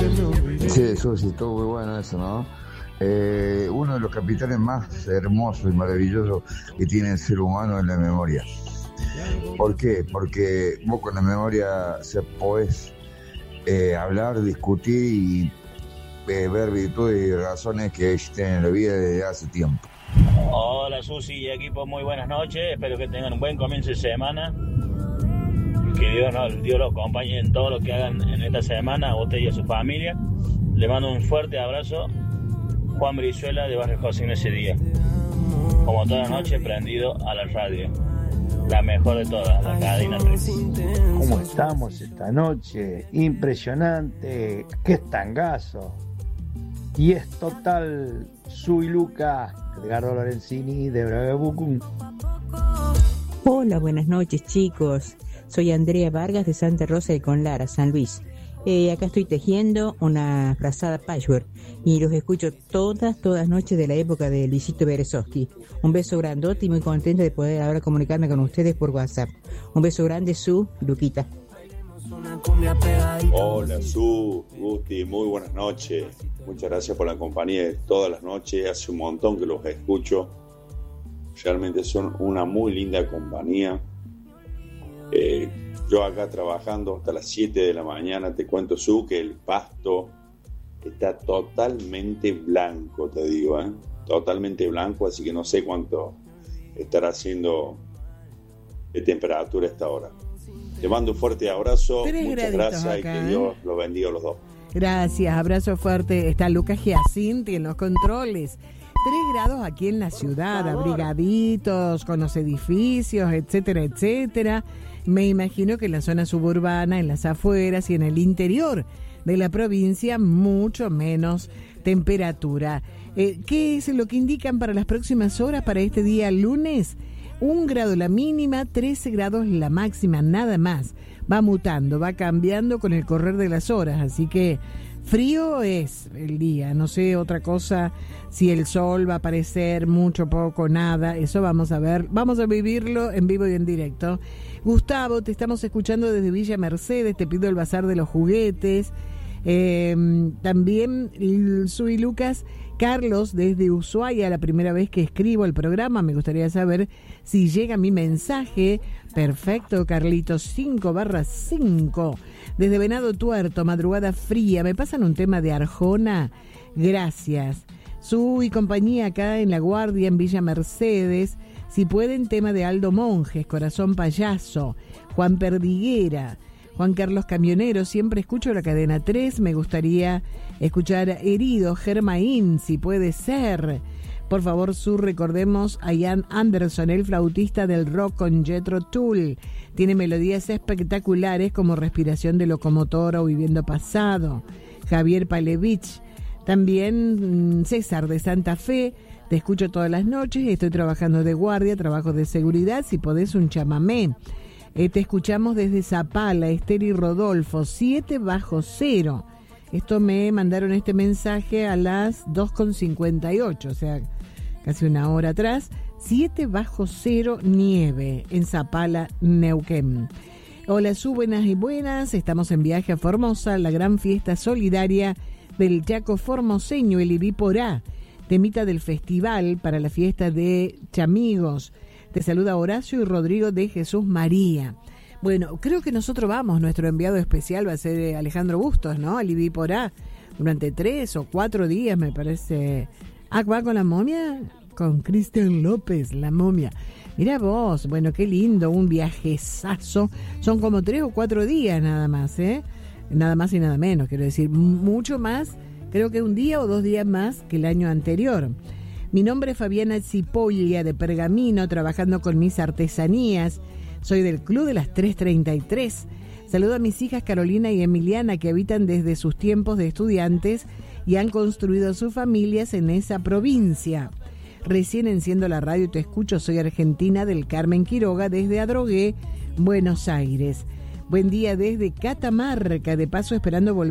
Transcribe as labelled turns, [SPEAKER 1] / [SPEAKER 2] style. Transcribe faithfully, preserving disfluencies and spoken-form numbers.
[SPEAKER 1] Sí, Susi, todo muy bueno eso, ¿no? Eh, uno de los capitales más hermosos y maravillosos que tiene el ser humano es la memoria. ¿Por qué? Porque vos con la memoria se podés eh, hablar, discutir y eh, ver virtudes y razones que existen en la vida desde hace tiempo.
[SPEAKER 2] Hola Susi y equipo, muy buenas noches, espero que tengan un buen comienzo de semana, que Dios, no, Dios los acompañe en todo lo que hagan en esta semana, a usted y a su familia. Le mando un fuerte abrazo, Juan Brizuela de Barrio José ese día, como toda la noche prendido a la radio, la mejor de todas, la cadena tres.
[SPEAKER 3] ¿Cómo estamos esta noche? Impresionante, qué estangazo. Y es total, soy Luca, Edgardo Lorenzini de Bragabucum.
[SPEAKER 4] Hola, buenas noches chicos. Soy Andrea Vargas de Santa Rosa de Conlara, San Luis. Eh, acá estoy tejiendo una frazada patchwork y los escucho todas, todas noches de la época de Luisito Berezovsky. Un beso grandote y muy contenta de poder ahora comunicarme con ustedes por WhatsApp. Un beso grande, Su, Luquita.
[SPEAKER 5] Hola, Su, Gusti, muy buenas noches. Muchas gracias por la compañía de todas las noches. Hace un montón que los escucho. Realmente son una muy linda compañía. Eh, yo acá trabajando hasta las siete de la mañana, te cuento, Su, que el pasto está totalmente blanco, te digo, ¿eh? Totalmente blanco, así que no sé cuánto estará haciendo de temperatura a esta hora. Te mando un fuerte abrazo,
[SPEAKER 6] Tres
[SPEAKER 5] muchas gracias
[SPEAKER 6] acá,
[SPEAKER 5] y que
[SPEAKER 6] ¿eh?
[SPEAKER 5] Dios los bendiga a los dos.
[SPEAKER 6] Gracias, abrazo fuerte. Está Lucas Giacinti en los controles. Tres grados aquí en la ciudad, abrigaditos, con los edificios, etcétera, etcétera. Me imagino que en la zona suburbana, en las afueras y en el interior de la provincia, mucho menos temperatura. Eh, ¿Qué es lo que indican para las próximas horas, para este día lunes? Un grado la mínima, trece grados la máxima, nada más. Va mutando, va cambiando con el correr de las horas, así que frío es el día, no sé otra cosa, si el sol va a aparecer, mucho, poco, nada, eso vamos a ver, vamos a vivirlo en vivo y en directo. Gustavo, te estamos escuchando desde Villa Mercedes, te pido el bazar de los juguetes. Eh, también soy Lucas. Carlos desde Ushuaia, la primera vez que escribo el programa, me gustaría saber si llega mi mensaje. Perfecto, Carlitos, cinco barra cinco. Desde Venado Tuerto, madrugada fría, ¿me pasan un tema de Arjona? Gracias. Su y compañía acá en La Guardia, en Villa Mercedes. Si pueden, tema de Aldo Monjes, Corazón Payaso. Juan Perdiguera. Juan Carlos Camionero, siempre escucho la cadena tres, me gustaría escuchar Herido, Germain, si puede ser. Por favor, Su, recordemos a Ian Anderson, el flautista del rock con Jethro Tull. Tiene melodías espectaculares como Respiración de Locomotora o Viviendo Pasado. Javier Palevich. También César de Santa Fe, te escucho todas las noches, estoy trabajando de guardia, trabajo de seguridad, si podés un chamamé. Eh, te escuchamos desde Zapala, Esther y Rodolfo, siete bajo cero. Esto me mandaron este mensaje a las dos con cincuenta y ocho, o sea, casi una hora atrás. siete bajo cero, nieve en Zapala, Neuquén. Hola, Su, buenas y buenas. Estamos en viaje a Formosa, la gran fiesta solidaria del Chaco formoseño, el Ibiporá, temita del festival para la fiesta de Chamigos. Te saluda Horacio y Rodrigo de Jesús María. Bueno, creo que nosotros vamos, nuestro enviado especial va a ser Alejandro Bustos, ¿no? Al Ibiporá, durante tres o cuatro días, me parece. Ah, ¿va con la momia? Con Cristian López, la momia. Mira vos, bueno, qué lindo, un viajezazo. Son como tres o cuatro días nada más, ¿eh? Nada más y nada menos, quiero decir, mucho más, creo que un día o dos días más que el año anterior. Mi nombre es Fabiana Cipollia de Pergamino, trabajando con mis artesanías. Soy del Club de las tres treinta y tres. Saludo a mis hijas Carolina y Emiliana, que habitan desde sus tiempos de estudiantes y han construido sus familias en esa provincia. Recién enciendo la radio y te escucho. Soy argentina, del Carmen Quiroga, desde Adrogué, Buenos Aires. Buen día desde Catamarca, de paso esperando volver